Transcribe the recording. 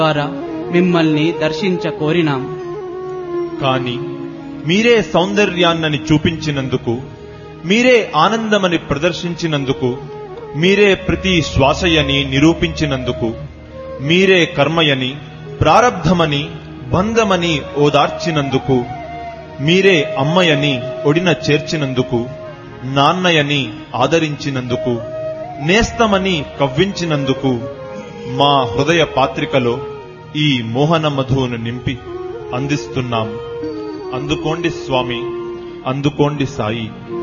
ద్వారా మిమ్మల్ని దర్శించ కోరినాం. కాని మీరే సౌందర్యాన్నని చూపించినందుకు, మీరే ఆనందమని ప్రదర్శించినందుకు, మీరే ప్రతి శ్వాసయని నిరూపించినందుకు, మీరే కర్మయని, ప్రారబ్ధమని, బంధమని ఓదార్చినందుకు, మీరే అమ్మయని ఒడిన చేర్చినందుకు, నాన్నయని ఆదరించినందుకు, నేస్తమని కవ్వించినందుకు మా హృదయ పాత్రికలో ఈ మోహన మధువును నింపి అందిస్తున్నాం. అందుకోండి స్వామి, అందుకోండి సాయి.